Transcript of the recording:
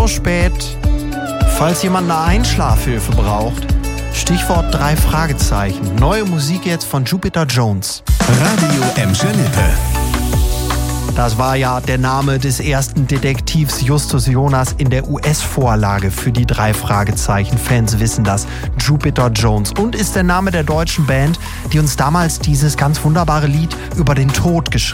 so spät. Falls jemand eine Einschlafhilfe braucht, Stichwort 3 Fragezeichen. Neue Musik jetzt von Jupiter Jones. Radio Emscher Lippe. Das war ja der Name des ersten Detektivs Justus Jonas in der US-Vorlage für die 3 Fragezeichen. Fans wissen das. Jupiter Jones. Und ist der Name der deutschen Band, die uns damals dieses ganz wunderbare Lied über den Tod geschrieben